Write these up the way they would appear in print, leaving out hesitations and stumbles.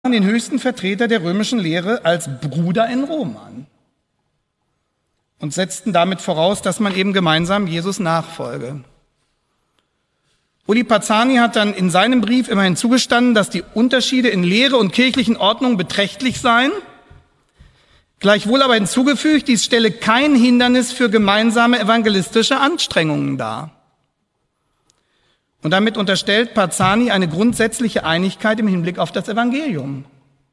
den höchsten Vertreter der römischen Lehre als Bruder in Rom an und setzten damit voraus, dass man eben gemeinsam Jesus nachfolge. Uli Parzani hat dann in seinem Brief immerhin zugestanden, dass die Unterschiede in Lehre und kirchlichen Ordnung beträchtlich seien, gleichwohl aber hinzugefügt, dies stelle kein Hindernis für gemeinsame evangelistische Anstrengungen dar. Und damit unterstellt Parzani eine grundsätzliche Einigkeit im Hinblick auf das Evangelium.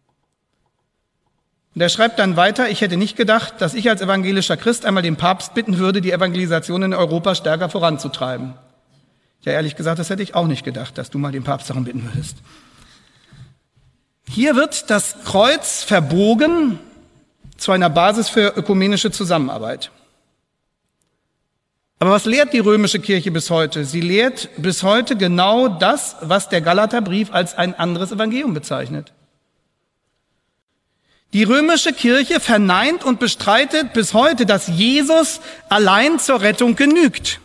Und er schreibt dann weiter, ich hätte nicht gedacht, dass ich als evangelischer Christ einmal den Papst bitten würde, die Evangelisation in Europa stärker voranzutreiben. Ja, ehrlich gesagt, das hätte ich auch nicht gedacht, dass du mal den Papst darum bitten würdest. Hier wird das Kreuz verbogen zu einer Basis für ökumenische Zusammenarbeit. Aber was lehrt die römische Kirche bis heute? Sie lehrt bis heute genau das, was der Galaterbrief als ein anderes Evangelium bezeichnet. Die römische Kirche verneint und bestreitet bis heute, dass Jesus allein zur Rettung genügt.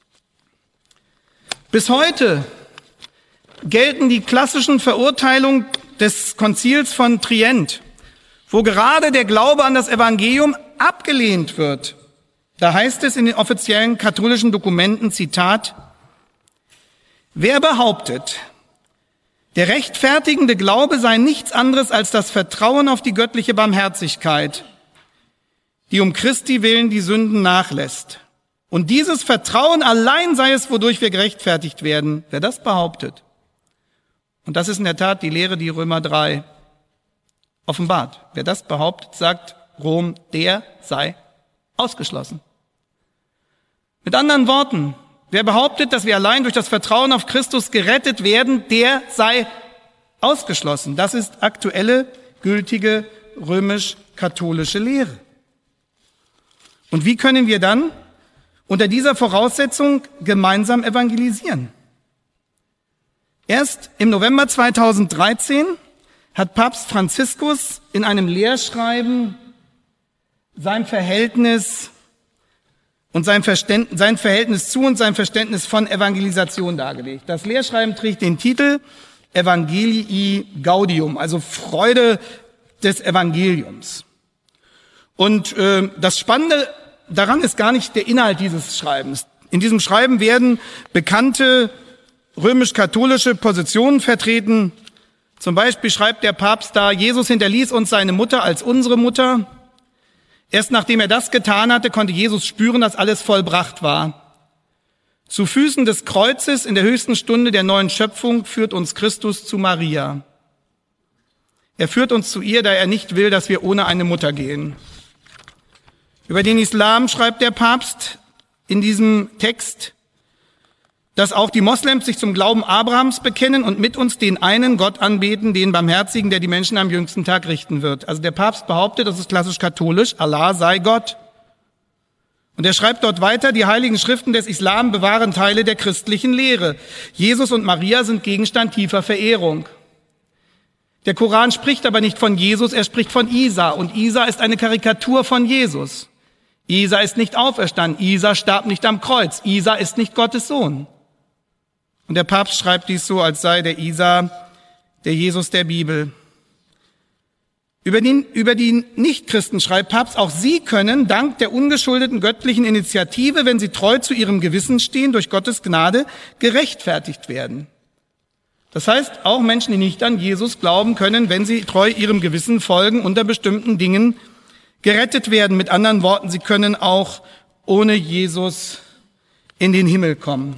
Bis heute gelten die klassischen Verurteilungen des Konzils von Trient, wo gerade der Glaube an das Evangelium abgelehnt wird. Da heißt es in den offiziellen katholischen Dokumenten, Zitat, wer behauptet, der rechtfertigende Glaube sei nichts anderes als das Vertrauen auf die göttliche Barmherzigkeit, die um Christi willen die Sünden nachlässt. Und dieses Vertrauen allein sei es, wodurch wir gerechtfertigt werden. Wer das behauptet, und das ist in der Tat die Lehre, die Römer 3 offenbart. Wer das behauptet, sagt Rom, der sei ausgeschlossen. Mit anderen Worten, wer behauptet, dass wir allein durch das Vertrauen auf Christus gerettet werden, der sei ausgeschlossen. Das ist aktuelle, gültige römisch-katholische Lehre. Und wie können wir dann unter dieser Voraussetzung gemeinsam evangelisieren? Erst im November 2013 hat Papst Franziskus in einem Lehrschreiben sein Verhältnis zu und sein Verständnis von Evangelisation dargelegt. Das Lehrschreiben trägt den Titel Evangelii Gaudium, also Freude des Evangeliums. Und das Spannende daran ist gar nicht der Inhalt dieses Schreibens. In diesem Schreiben werden bekannte römisch-katholische Positionen vertreten. Zum Beispiel schreibt der Papst da, Jesus hinterließ uns seine Mutter als unsere Mutter. Erst nachdem er das getan hatte, konnte Jesus spüren, dass alles vollbracht war. Zu Füßen des Kreuzes in der höchsten Stunde der neuen Schöpfung führt uns Christus zu Maria. Er führt uns zu ihr, da er nicht will, dass wir ohne eine Mutter gehen. Über den Islam schreibt der Papst in diesem Text, dass auch die Moslems sich zum Glauben Abrahams bekennen und mit uns den einen Gott anbeten, den Barmherzigen, der die Menschen am jüngsten Tag richten wird. Also der Papst behauptet, das ist klassisch katholisch, Allah sei Gott. Und er schreibt dort weiter, die heiligen Schriften des Islam bewahren Teile der christlichen Lehre. Jesus und Maria sind Gegenstand tiefer Verehrung. Der Koran spricht aber nicht von Jesus, er spricht von Isa. Und Isa ist eine Karikatur von Jesus. Isa ist nicht auferstanden, Isa starb nicht am Kreuz, Isa ist nicht Gottes Sohn. Und der Papst schreibt dies so, als sei der Isa der Jesus der Bibel. Über die Nichtchristen schreibt Papst, auch sie können dank der ungeschuldeten göttlichen Initiative, wenn sie treu zu ihrem Gewissen stehen, durch Gottes Gnade gerechtfertigt werden. Das heißt, auch Menschen, die nicht an Jesus glauben, können, wenn sie treu ihrem Gewissen folgen, unter bestimmten Dingen gerettet werden. Mit anderen Worten, sie können auch ohne Jesus in den Himmel kommen.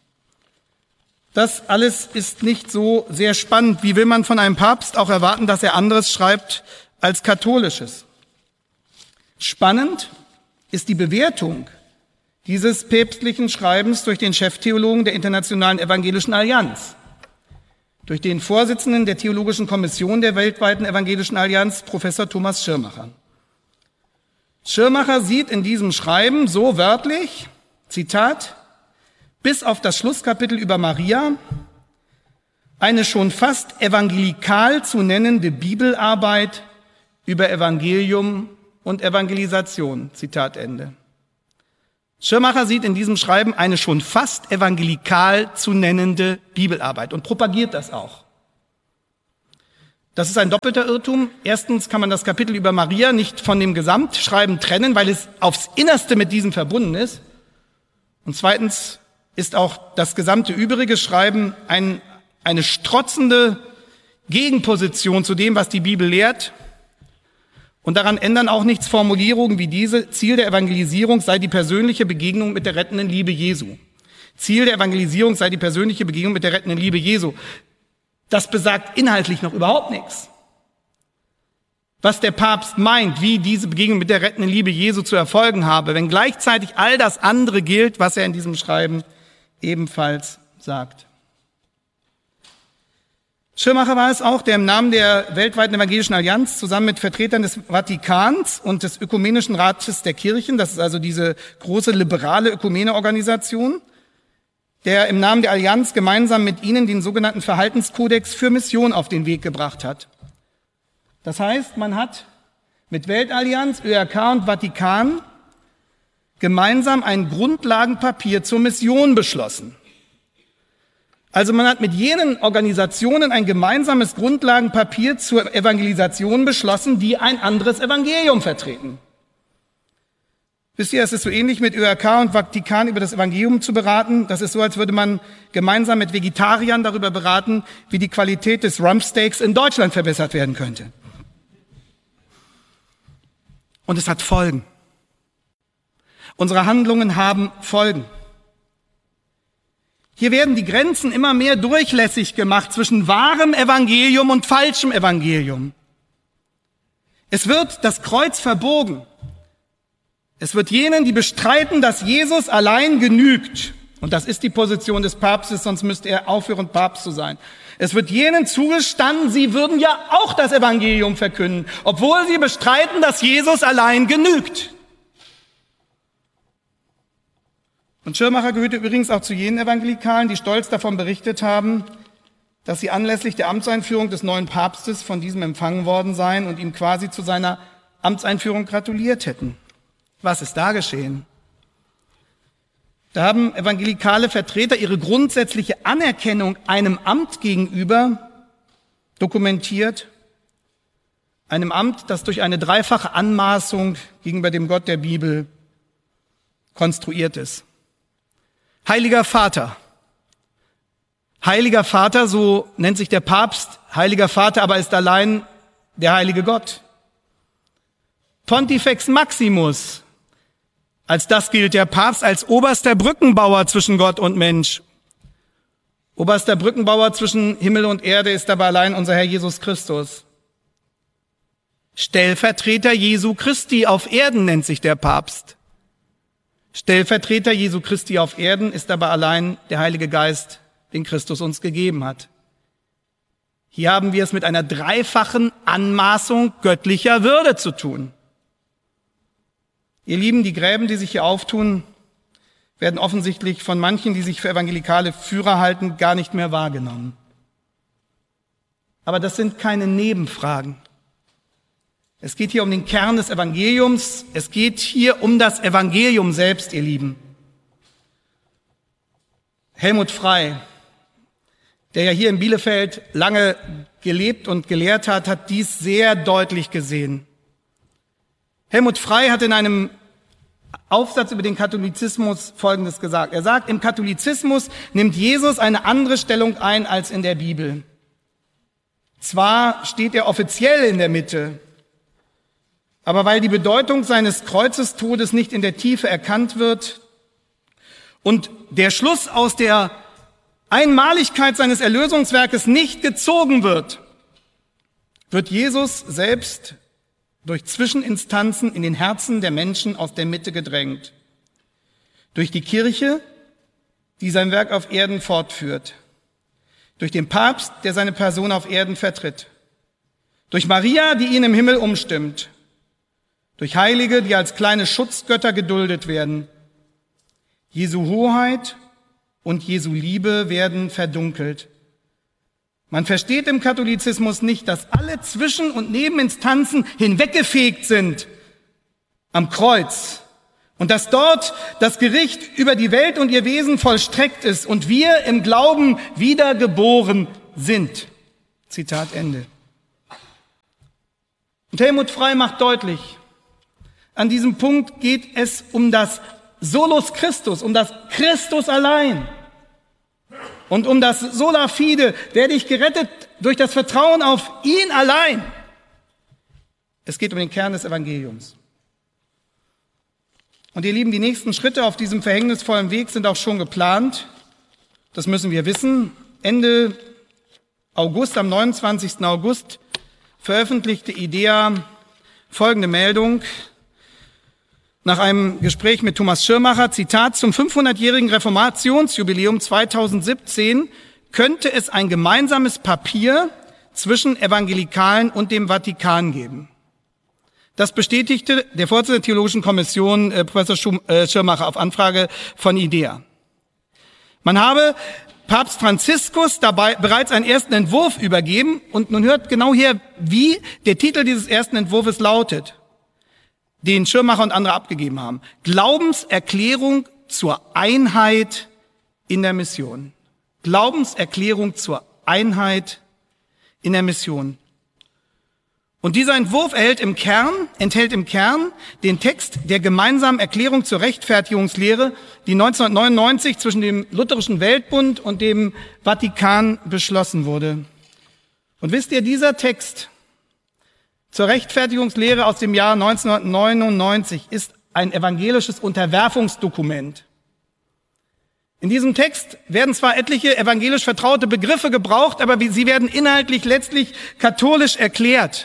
Das alles ist nicht so sehr spannend. Wie will man von einem Papst auch erwarten, dass er anderes schreibt als Katholisches? Spannend ist die Bewertung dieses päpstlichen Schreibens durch den Cheftheologen der Internationalen Evangelischen Allianz, durch den Vorsitzenden der Theologischen Kommission der weltweiten Evangelischen Allianz, Professor Thomas Schirmacher. Schirmacher sieht in diesem Schreiben so wörtlich, Zitat, bis auf das Schlusskapitel über Maria, eine schon fast evangelikal zu nennende Bibelarbeit über Evangelium und Evangelisation. Zitat Ende. Schirmacher sieht in diesem Schreiben eine schon fast evangelikal zu nennende Bibelarbeit und propagiert das auch. Das ist ein doppelter Irrtum. Erstens kann man das Kapitel über Maria nicht von dem Gesamtschreiben trennen, weil es aufs Innerste mit diesem verbunden ist. Und zweitens ist auch das gesamte übrige Schreiben eine strotzende Gegenposition zu dem, was die Bibel lehrt. Und daran ändern auch nichts Formulierungen wie diese: Ziel der Evangelisierung sei die persönliche Begegnung mit der rettenden Liebe Jesu. Ziel der Evangelisierung sei die persönliche Begegnung mit der rettenden Liebe Jesu. Das besagt inhaltlich noch überhaupt nichts. Was der Papst meint, wie diese Begegnung mit der rettenden Liebe Jesu zu erfolgen habe, wenn gleichzeitig all das andere gilt, was er in diesem Schreiben ebenfalls sagt. Schirmacher war es auch, der im Namen der weltweiten Evangelischen Allianz zusammen mit Vertretern des Vatikans und des Ökumenischen Rates der Kirchen, das ist also diese große liberale Ökumene-Organisation, der im Namen der Allianz gemeinsam mit ihnen den sogenannten Verhaltenskodex für Mission auf den Weg gebracht hat. Das heißt, man hat mit Weltallianz, ÖRK und Vatikan gemeinsam ein Grundlagenpapier zur Mission beschlossen. Also man hat mit jenen Organisationen ein gemeinsames Grundlagenpapier zur Evangelisation beschlossen, die ein anderes Evangelium vertreten. Wisst ihr, es ist so ähnlich mit ÖRK und Vatikan über das Evangelium zu beraten. Das ist so, als würde man gemeinsam mit Vegetariern darüber beraten, wie die Qualität des Rumpsteaks in Deutschland verbessert werden könnte. Und es hat Folgen. Unsere Handlungen haben Folgen. Hier werden die Grenzen immer mehr durchlässig gemacht zwischen wahrem Evangelium und falschem Evangelium. Es wird das Kreuz verbogen. Es wird jenen, die bestreiten, dass Jesus allein genügt. Und das ist die Position des Papstes, sonst müsste er aufhören, Papst zu sein. Es wird jenen zugestanden, sie würden ja auch das Evangelium verkünden, obwohl sie bestreiten, dass Jesus allein genügt. Und Schirmacher gehörte übrigens auch zu jenen Evangelikalen, die stolz davon berichtet haben, dass sie anlässlich der Amtseinführung des neuen Papstes von diesem empfangen worden seien und ihm quasi zu seiner Amtseinführung gratuliert hätten. Was ist da geschehen? Da haben evangelikale Vertreter ihre grundsätzliche Anerkennung einem Amt gegenüber dokumentiert, einem Amt, das durch eine dreifache Anmaßung gegenüber dem Gott der Bibel konstruiert ist. Heiliger Vater. Heiliger Vater, so nennt sich der Papst. Heiliger Vater aber ist allein der heilige Gott. Pontifex Maximus. Als das gilt der Papst als oberster Brückenbauer zwischen Gott und Mensch. Oberster Brückenbauer zwischen Himmel und Erde ist aber allein unser Herr Jesus Christus. Stellvertreter Jesu Christi auf Erden nennt sich der Papst. Stellvertreter Jesu Christi auf Erden ist aber allein der Heilige Geist, den Christus uns gegeben hat. Hier haben wir es mit einer dreifachen Anmaßung göttlicher Würde zu tun. Ihr Lieben, die Gräben, die sich hier auftun, werden offensichtlich von manchen, die sich für evangelikale Führer halten, gar nicht mehr wahrgenommen. Aber das sind keine Nebenfragen. Es geht hier um den Kern des Evangeliums. Es geht hier um das Evangelium selbst, ihr Lieben. Helmut Frey, der ja hier in Bielefeld lange gelebt und gelehrt hat, hat dies sehr deutlich gesehen. Helmut Frey hat in einem Aufsatz über den Katholizismus Folgendes gesagt. Er sagt, im Katholizismus nimmt Jesus eine andere Stellung ein als in der Bibel. Zwar steht er offiziell in der Mitte, aber weil die Bedeutung seines Kreuzestodes nicht in der Tiefe erkannt wird und der Schluss aus der Einmaligkeit seines Erlösungswerkes nicht gezogen wird, wird Jesus selbst durch Zwischeninstanzen in den Herzen der Menschen aus der Mitte gedrängt. Durch die Kirche, die sein Werk auf Erden fortführt. Durch den Papst, der seine Person auf Erden vertritt. Durch Maria, die ihn im Himmel umstimmt. Durch Heilige, die als kleine Schutzgötter geduldet werden. Jesu Hoheit und Jesu Liebe werden verdunkelt. Man versteht im Katholizismus nicht, dass alle Zwischen- und Nebeninstanzen hinweggefegt sind am Kreuz und dass dort das Gericht über die Welt und ihr Wesen vollstreckt ist und wir im Glauben wiedergeboren sind. Zitat Ende. Helmut Frey macht deutlich, an diesem Punkt geht es um das Solus Christus, um das Christus allein. Und um das Sola Fide, werde ich gerettet durch das Vertrauen auf ihn allein. Es geht um den Kern des Evangeliums. Und ihr Lieben, die nächsten Schritte auf diesem verhängnisvollen Weg sind auch schon geplant. Das müssen wir wissen. Ende August, am 29. August, veröffentlichte IDEA folgende Meldung. Nach einem Gespräch mit Thomas Schirmacher, Zitat, zum 500-jährigen Reformationsjubiläum 2017 könnte es ein gemeinsames Papier zwischen Evangelikalen und dem Vatikan geben. Das bestätigte der Vorsitzende der Theologischen Kommission, Professor Schirmacher, auf Anfrage von IDEA. Man habe Papst Franziskus dabei bereits einen ersten Entwurf übergeben und nun hört genau hier, wie der Titel dieses ersten Entwurfs lautet, den Schirmacher und andere abgegeben haben. Glaubenserklärung zur Einheit in der Mission. Glaubenserklärung zur Einheit in der Mission. Und dieser Entwurf enthält im Kern den Text der gemeinsamen Erklärung zur Rechtfertigungslehre, die 1999 zwischen dem Lutherischen Weltbund und dem Vatikan beschlossen wurde. Und wisst ihr, dieser Text zur Rechtfertigungslehre aus dem Jahr 1999 ist ein evangelisches Unterwerfungsdokument. In diesem Text werden zwar etliche evangelisch vertraute Begriffe gebraucht, aber sie werden inhaltlich letztlich katholisch erklärt.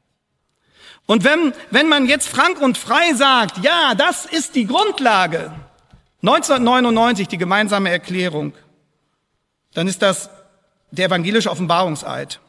Und wenn man jetzt frank und frei sagt, ja, das ist die Grundlage, 1999 die gemeinsame Erklärung, dann ist das der evangelische Offenbarungseid.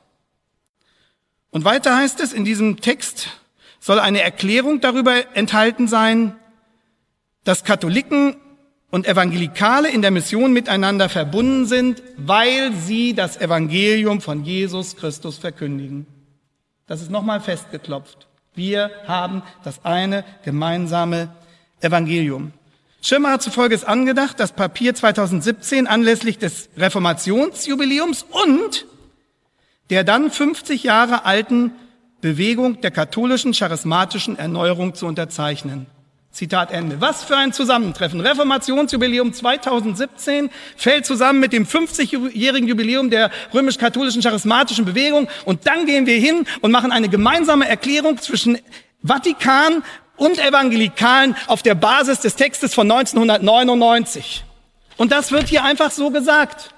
Und weiter heißt es, in diesem Text soll eine Erklärung darüber enthalten sein, dass Katholiken und Evangelikale in der Mission miteinander verbunden sind, weil sie das Evangelium von Jesus Christus verkündigen. Das ist nochmal festgeklopft. Wir haben das eine gemeinsame Evangelium. Schirmacher zufolge ist angedacht, das Papier 2017 anlässlich des Reformationsjubiläums und der dann 50 Jahre alten Bewegung der katholischen charismatischen Erneuerung zu unterzeichnen. Zitat Ende. Was für ein Zusammentreffen. Reformationsjubiläum 2017 fällt zusammen mit dem 50-jährigen Jubiläum der römisch-katholischen charismatischen Bewegung und dann gehen wir hin und machen eine gemeinsame Erklärung zwischen Vatikan und Evangelikalen auf der Basis des Textes von 1999. Und das wird hier einfach so gesagt.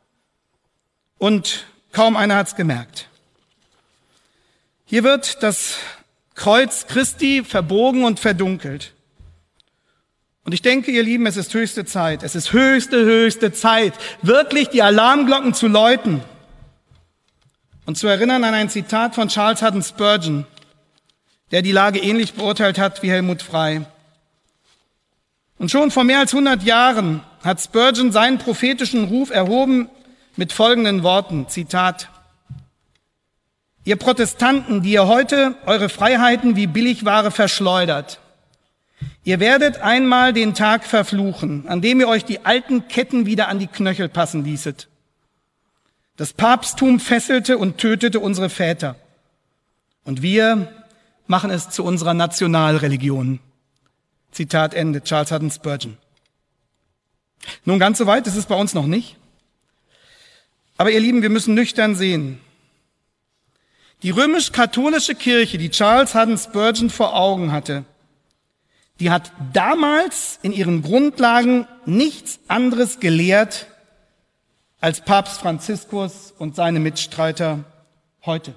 Und kaum einer hat's gemerkt. Hier wird das Kreuz Christi verbogen und verdunkelt. Und ich denke, ihr Lieben, es ist höchste Zeit, höchste Zeit, wirklich die Alarmglocken zu läuten und zu erinnern an ein Zitat von Charles Haddon Spurgeon, der die Lage ähnlich beurteilt hat wie Helmut Frey. Und schon vor mehr als 100 Jahren hat Spurgeon seinen prophetischen Ruf erhoben mit folgenden Worten, Zitat: Ihr Protestanten, die ihr heute eure Freiheiten wie Billigware verschleudert, ihr werdet einmal den Tag verfluchen, an dem ihr euch die alten Ketten wieder an die Knöchel passen ließet. Das Papsttum fesselte und tötete unsere Väter. Und wir machen es zu unserer Nationalreligion. Zitat Ende, Charles Haddon Spurgeon. Nun, ganz so weit ist es bei uns noch nicht. Aber ihr Lieben, wir müssen nüchtern sehen. Die römisch-katholische Kirche, die Charles Haddon Spurgeon vor Augen hatte, die hat damals in ihren Grundlagen nichts anderes gelehrt als Papst Franziskus und seine Mitstreiter heute.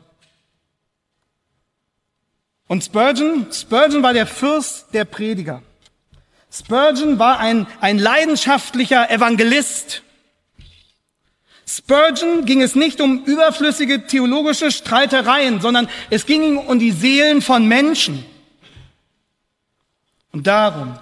Und Spurgeon war der Fürst der Prediger. Spurgeon war ein leidenschaftlicher Evangelist. Spurgeon ging es nicht um überflüssige theologische Streitereien, sondern es ging ihm um die Seelen von Menschen. Und darum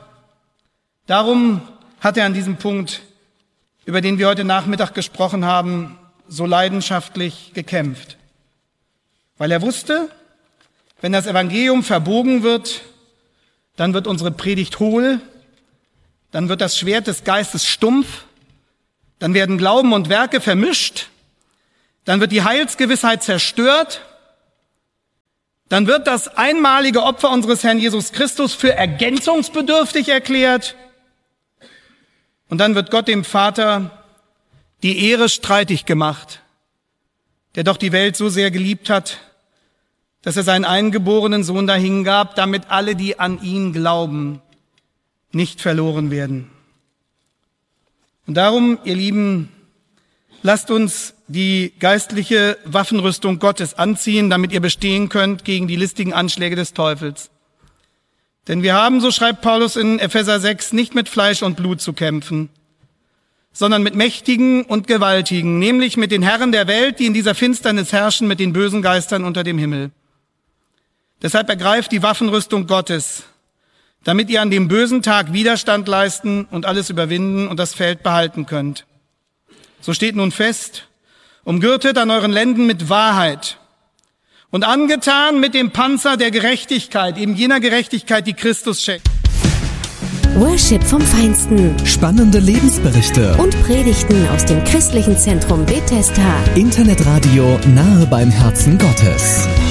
hat er an diesem Punkt, über den wir heute Nachmittag gesprochen haben, so leidenschaftlich gekämpft. Weil er wusste, wenn das Evangelium verbogen wird, dann wird unsere Predigt hohl, dann wird das Schwert des Geistes stumpf, dann werden Glauben und Werke vermischt, dann wird die Heilsgewissheit zerstört, Dann wird das einmalige Opfer unseres Herrn Jesus Christus für ergänzungsbedürftig erklärt. Und dann wird Gott dem Vater die Ehre streitig gemacht, der doch die Welt so sehr geliebt hat, dass er seinen eingeborenen Sohn dahingab, damit alle, die an ihn glauben, nicht verloren werden. Und darum, ihr Lieben, lasst uns die geistliche Waffenrüstung Gottes anziehen, damit ihr bestehen könnt gegen die listigen Anschläge des Teufels. Denn wir haben, so schreibt Paulus in Epheser 6, nicht mit Fleisch und Blut zu kämpfen, sondern mit Mächtigen und Gewaltigen, nämlich mit den Herren der Welt, die in dieser Finsternis herrschen, mit den bösen Geistern unter dem Himmel. Deshalb ergreift die Waffenrüstung Gottes, damit ihr an dem bösen Tag Widerstand leisten und alles überwinden und das Feld behalten könnt. So steht nun fest, umgürtet an euren Lenden mit Wahrheit und angetan mit dem Panzer der Gerechtigkeit, eben jener Gerechtigkeit, die Christus schenkt. Worship vom Feinsten. Spannende Lebensberichte Und Predigten aus dem christlichen Zentrum Bethesda. Internetradio nahe beim Herzen Gottes.